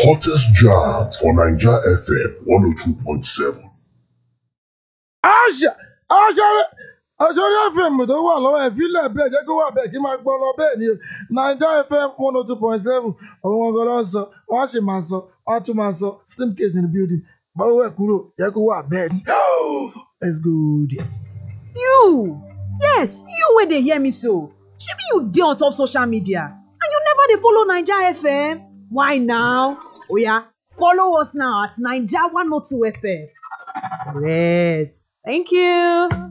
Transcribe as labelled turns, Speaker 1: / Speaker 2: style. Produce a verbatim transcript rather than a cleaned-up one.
Speaker 1: hottest jam for Naija F M one oh two point seven.
Speaker 2: Àṣà àṣà àṣàrí F M tó wà lọ́wọ́ ẹ̀ fílẹ̀ bẹ́ẹ̀ jẹ́ kó wà bẹ́ẹ̀ kí máa gbọ́ lọ bẹ́ẹ̀ ni Naija F M one oh two point seven ọ̀hún wọn gbọ́dọ̀ sọ wọ́n á sì máa sọ wọ́n á tún máa sọ slim case in the building báwo ẹ̀ kúrò jẹ́ kó wà bẹ́ẹ̀ ni. Let's go there.
Speaker 3: You! Yes, you wey dey hear me so. Shebi you dey on top social media and you never dey follow Naija F M? Why now? Oya, follow us now at Naija one oh two F M. Correct. Thank you.